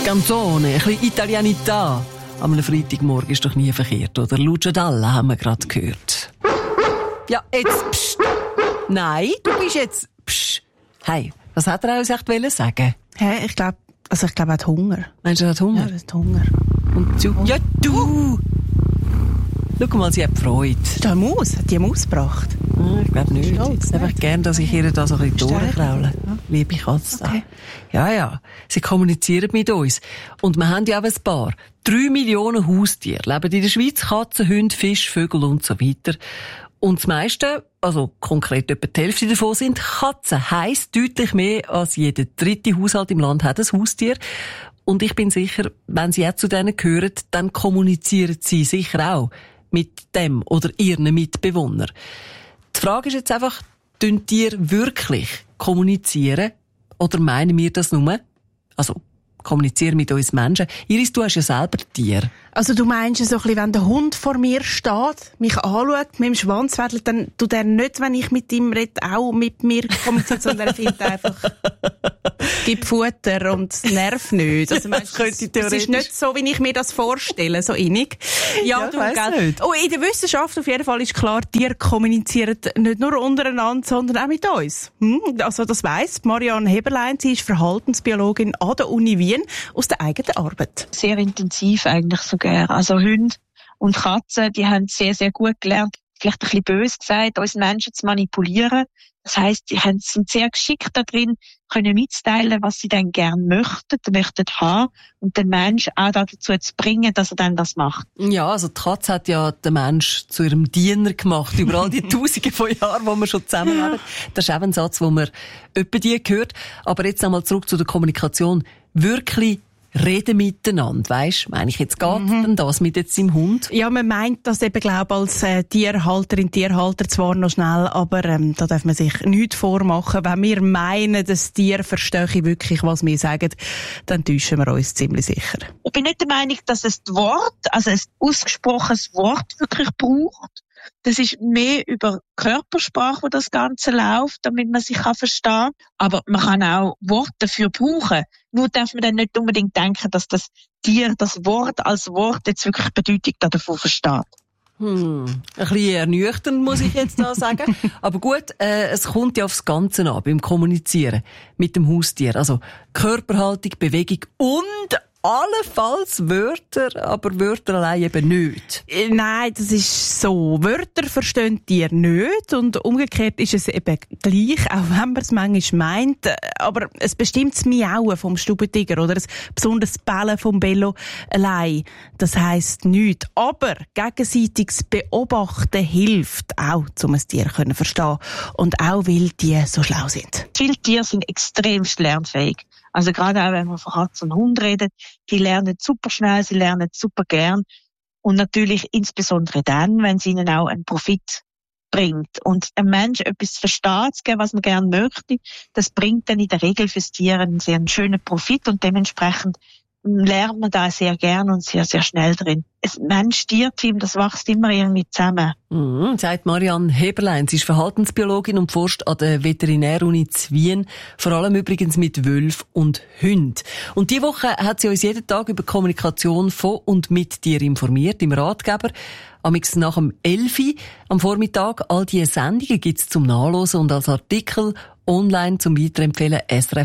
Canzone, ein bisschen Italianità. Am Freitagmorgen ist doch nie verkehrt, oder? Lucia Dalla haben wir gerade gehört. Ja, jetzt psst. Nein, du bist jetzt psst. Hey, was hat er uns echt sagen? Hey, ich glaube, er hat Hunger. Meinst du, er hat Hunger? Ja, er hat Hunger. Und du? Ja, du! Schau mal, sie hat Freude. Ist da eine Maus? Hat die eine Maus gebracht? Ich glaube nicht. Stolz, Ich einfach gerne, dass ich ihr da so ein bisschen durchkraule. Ja. Liebe Katze. Okay. Ja. Sie kommunizieren mit uns. Und wir haben ja auch ein paar. 3 Millionen Haustiere leben in der Schweiz. Katzen, Hunde, Fisch, Vögel und so weiter. Und das meiste, also konkret etwa die Hälfte davon, sind Katzen. Heisst deutlich mehr als jeder 3. Haushalt im Land hat ein Haustier. Und ich bin sicher, wenn sie auch zu denen gehören, dann kommunizieren sie sicher auch mit dem oder ihren Mitbewohnern. Die Frage ist jetzt einfach, tun Tiere wirklich kommunizieren? Oder meinen wir das nur? Also, kommunizieren mit uns Menschen. Iris, du hast ja selber Tiere. Also du meinst so ein bisschen, wenn der Hund vor mir steht, mich anschaut, mit dem Schwanz wedelt, dann tut er nicht, wenn ich mit ihm rede, auch mit mir kommunizieren, sondern er findet einfach, gib Futter und nerv nicht. Also meinst, das ist nicht so, wie ich mir das vorstelle, so innig. Ja, du, gell? Nicht. Oh, in der Wissenschaft auf jeden Fall ist klar, Tiere kommunizieren nicht nur untereinander, sondern auch mit uns. Also das weiss Marianne Heberlein, sie ist Verhaltensbiologin an der Uni Wien aus der eigenen Arbeit. Sehr intensiv eigentlich sogar. Also Hunde und Katzen, die haben sehr, sehr gut gelernt, vielleicht ein bisschen böse gesagt, uns Menschen zu manipulieren. Das heisst, die sind sehr geschickt da drin, können mitteilen, was sie dann gerne möchten haben und den Menschen auch dazu zu bringen, dass er dann das macht. Ja, also die Katze hat ja den Mensch zu ihrem Diener gemacht, über all die Tausende von Jahren, wo wir schon zusammenleben. Das ist auch ein Satz, den man etwa die gehört. Aber jetzt einmal zurück zu der Kommunikation. Wirklich reden miteinander, weisst? Meine ich, jetzt geht denn das mit jetzt im Hund? Ja, man meint das eben, glaube als Tierhalterin, Tierhalter zwar noch schnell, aber da darf man sich nichts vormachen. Wenn wir meinen, das Tier verstehe wirklich, was wir sagen, dann täuschen wir uns ziemlich sicher. Ich bin nicht der Meinung, dass es das Wort, also ein ausgesprochenes Wort wirklich braucht. Das ist mehr über Körpersprache, wo das Ganze läuft, damit man sich verstehen kann. Aber man kann auch Worte dafür brauchen. Nur darf man dann nicht unbedingt denken, dass das Tier das Wort als Wort jetzt wirklich Bedeutung davon versteht. Ein bisschen ernüchternd, muss ich jetzt da sagen. Aber gut, es kommt ja aufs Ganze an, beim Kommunizieren mit dem Haustier. Also Körperhaltung, Bewegung und allenfalls Wörter, aber Wörter allein eben nicht. Nein, das ist so. Wörter verstehen Tiere nicht und umgekehrt ist es eben gleich, auch wenn man es manchmal meint. Aber es bestimmt das Miauen vom Stubentiger oder ein besonderes Bellen vom Bello allein. Das heisst nichts. Aber gegenseitiges Beobachten hilft auch, um ein Tier zu verstehen. Und auch, weil die so schlau sind. Viele Tiere sind extrem lernfähig. Also gerade auch, wenn man von Katze und Hund redet, die lernen super schnell, sie lernen super gern. Und natürlich insbesondere dann, wenn es ihnen auch einen Profit bringt. Und ein Mensch etwas versteht, was man gerne möchte, das bringt dann in der Regel fürs Tier einen sehr schönen Profit und dementsprechend lernt man da sehr gern und sehr, sehr schnell drin. Ein Mensch-Tier-Team, das wächst immer irgendwie zusammen. Sagt Marianne Heberlein. Sie ist Verhaltensbiologin und forscht an der Veterinäruni zu Wien, vor allem übrigens mit Wölfen und Hunden. Und diese Woche hat sie uns jeden Tag über Kommunikation von und mit Tieren informiert, im Ratgeber. Amix nach dem 11 Uhr am Vormittag. All diese Sendungen gibt's zum Nachlesen und als Artikel online zum Weiterempfehlen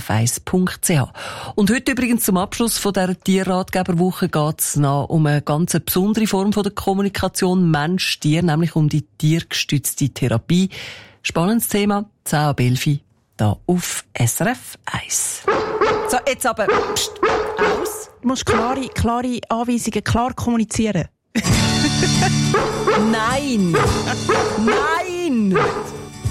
srf1.ch. Und heute übrigens zum Abschluss von dieser Tierratgeberwoche geht's noch um eine ganz besondere Form von der Kommunikation Mensch-Tier, nämlich um die tiergestützte Therapie. Spannendes Thema, 10 ab 11 Uhr, da auf SRF 1. So, jetzt aber pst, aus. Du musst klare Anweisungen, klar kommunizieren. Nein! Nein!